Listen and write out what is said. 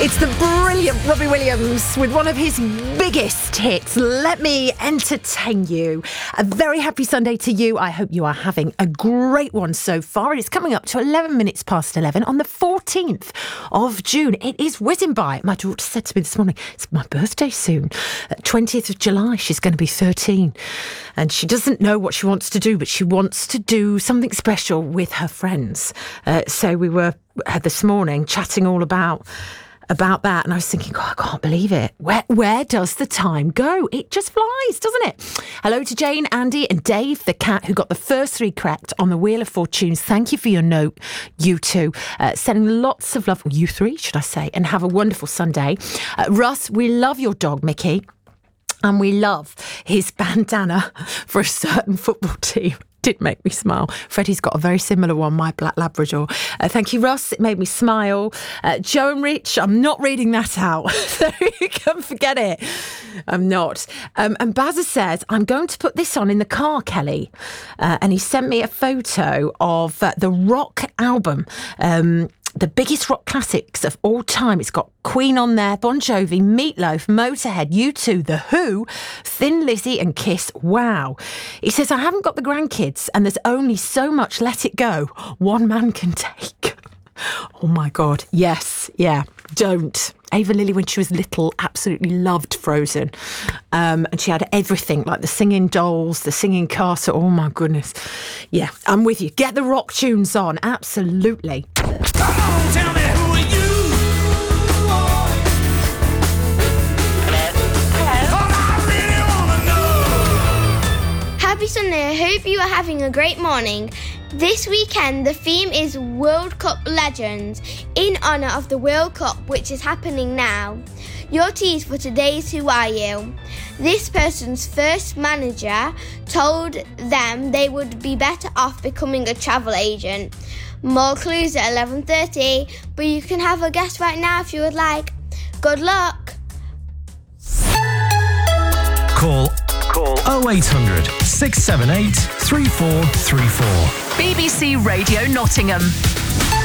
It's the brilliant Robbie Williams with one of his biggest hits, Let Me Entertain You. A very happy Sunday to you. I hope you are having a great one so far. It's coming up to 11 minutes past 11 on the 14th of June. It is whizzing by. My daughter said to me this morning, it's my birthday soon. 20th of July, she's going to be 13. And she doesn't know what she wants to do, but she wants to do something special with her friends. So we were this morning chatting all about that, and I was thinking, I can't believe it. Where does the time go? It just flies, doesn't it? Hello to Jane, Andy and Dave, the cat, who got the first 3 correct on the Wheel of Fortunes. Thank you for your note, you two. Sending lots of love, you 3, should I say, and have a wonderful Sunday. Russ, we love your dog, Mickey, and we love his bandana for a certain football team. Did make me smile. Freddie's got a very similar one, my black Labrador. Thank you, Russ. It made me smile. Joe and Rich, I'm not reading that out. So you can forget it. I'm not. And Bazza says, I'm going to put this on in the car, Kelly. And he sent me a photo of the rock album. The biggest rock classics of all time. It's got Queen on there, Bon Jovi, Meatloaf, Motorhead, U2, The Who, Thin Lizzy and Kiss. Wow. He says, I haven't got the grandkids and there's only so much Let It Go one man can take. Oh my God. Yes. Yeah. Don't. Ava Lilly, when she was little, absolutely loved Frozen. And she had everything, like the singing dolls, the singing castle. Oh my goodness. Yeah, I'm with you. Get the rock tunes on. Absolutely. Come on, tell me, who are you? Happy Sunday, I hope you are having a great morning. This weekend the theme is World Cup Legends in honour of the World Cup which is happening now. Your tease for today is Who Are You? This person's first manager told them they would be better off becoming a travel agent. More clues at 11:30, but you can have a guess right now if you would like. Good luck! Call 0800 678 3434. BBC Radio Nottingham.